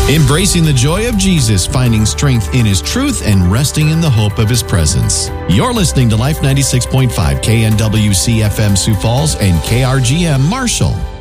Embracing the joy of Jesus, finding strength in His truth, and resting in the hope of His presence. You're listening to Life 96.5 KNWC FM Sioux Falls and KRGM Marshall.